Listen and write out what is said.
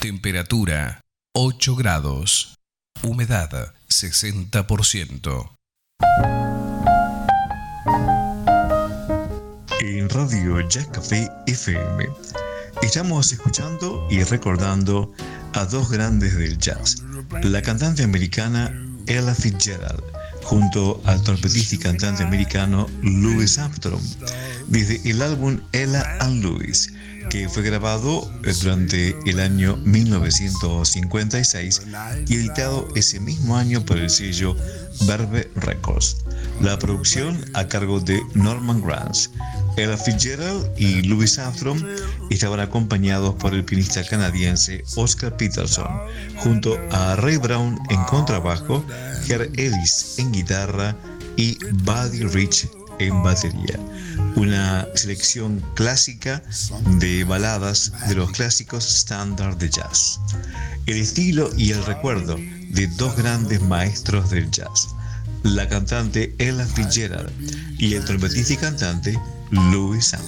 Temperatura 8 grados. Humedad 60%. En Radio Jazz Café FM estamos escuchando y recordando a dos grandes del jazz, la cantante americana Ella Fitzgerald junto al trompetista y cantante americano Louis Armstrong, desde el álbum Ella and Louis, que fue grabado durante el año 1956 y editado ese mismo año por el sello Verve Records. La producción a cargo de Norman Granz. Ella Fitzgerald y Louis Armstrong estaban acompañados por el pianista canadiense Oscar Peterson, junto a Ray Brown en contrabajo, Herb Ellis en guitarra y Buddy Rich en batería. Una selección clásica de baladas de los clásicos estándar de jazz. El estilo y el recuerdo de dos grandes maestros del jazz, la cantante Ella Fitzgerald y el trompetista y cantante Louis Armstrong.